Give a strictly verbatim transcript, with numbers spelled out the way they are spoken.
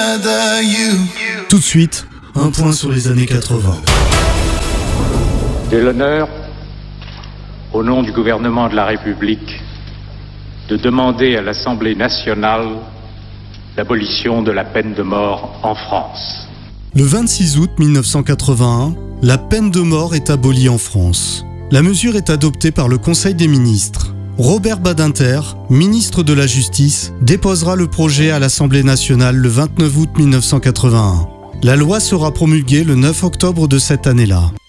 another you. Tout de suite, un point sur les années quatre-vingts. J'ai l'honneur, au nom du gouvernement de la République, de demander à l'Assemblée nationale l'abolition de la peine de mort en France. Le vingt-six août mille neuf cent quatre-vingt-un, la peine de mort est abolie en France. La mesure est adoptée par le Conseil des ministres. Robert Badinter, ministre de la Justice, déposera le projet à l'Assemblée nationale le vingt-neuf août mille neuf cent quatre-vingt-un. La loi sera promulguée le neuf octobre de cette année-là.